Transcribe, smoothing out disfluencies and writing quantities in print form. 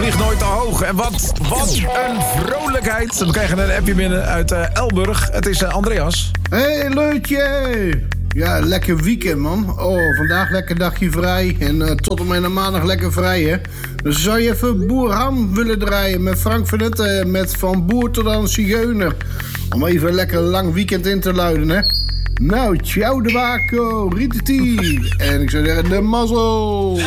vliegt nooit te hoog. En wat een vrolijkheid. We krijgen een appje binnen uit Elburg. Het is Andreas. Hey, Leutje. Ja, lekker weekend, man. Oh, vandaag lekker dagje vrij. En tot en met maandag lekker vrij, hè. Dus zou je even Boer Ham willen draaien met Frank van Etten, met Van Boer tot aan Zigeuner. Om even een lekker lang weekend in te luiden, hè. Nou, ciao de Waco, rititi. En ik zou zeggen, de mazzel.